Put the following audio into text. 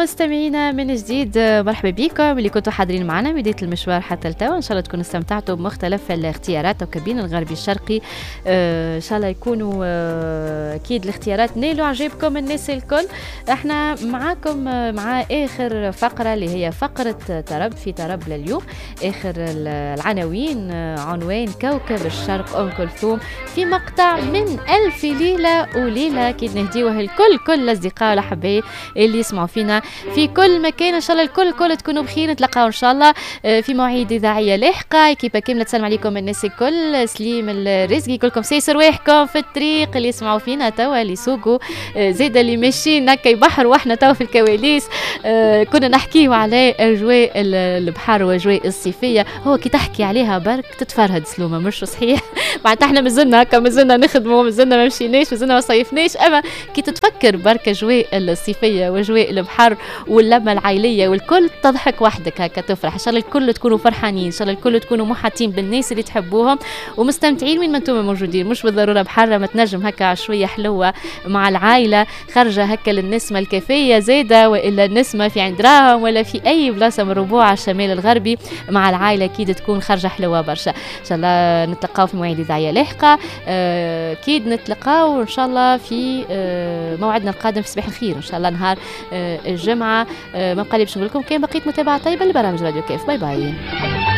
مستمعينا من جديد، مرحبا بكم اللي كنتوا حاضرين معنا بداية المشوار حتى لتوا. ان شاء الله تكونوا استمتعتوا بمختلف الاختيارات وكابين الغربي الشرقي. ان شاء الله يكونوا اكيد الاختيارات نالوا عجبكم الناس الكل. احنا معاكم مع اخر فقرة اللي هي فقرة طرب في طرب لليوم. اخر العناوين عنوان كوكب الشرق ام كلثوم في مقطع من ألف ليلة وليلة. اكيد نهديوه الكل كل الاصدقاء والاحباء اللي يسمعوا فينا في كل مكان. ان شاء الله الكل تكونوا بخير. نتلاقاو ان شاء الله في مواعيد اذاعيه لاحقه. كيف كامله تسلم عليكم الناس الكل. سليم الرزقي كلكم سيسر رواحكم في الطريق اللي يسمعوا فينا توا اللي يسوقوا زيد اللي ماشيين هكا بحر واحنا توا في الكواليس. كنا نحكيو على اجواء البحر واجواء الصيفيه. هو كي تحكي عليها برك تتفرهد سلومه مش صحيح. معناتها احنا مازلنا هكا مازلنا نخدموا مازلنا ما مشيناش مازلنا ما صيفناش. اما كي تتفكر برك اجواء الصيفيه واجواء البحر واللمه العائليه والكل تضحك وحدك هكا تفرح. ان شاء الله الكل تكونوا فرحانين. ان شاء الله الكل تكونوا محاطين بالناس اللي تحبوهم ومستمتعين وين ما انتم موجودين. مش بالضروره بحر ما تنجم هكا شويه حلوه مع العائله خارجه هكا للنسمه الكافيه زاده والا النسمه في عند راهم ولا في اي بلاصه من ربوع الشمال الغربي مع العائله اكيد تكون خارجه حلوه برشا. ان شاء الله نتلقاو في مواعيد اذاعيه لاحقه. اكيد نتلقاو ان شاء الله في موعدنا القادم في صباح الخير ان شاء الله نهار الجمعه. ما بقى لي باش نقول لكم كان بقيت متابعه طيبه لبرامج راديو كيف. باي باي.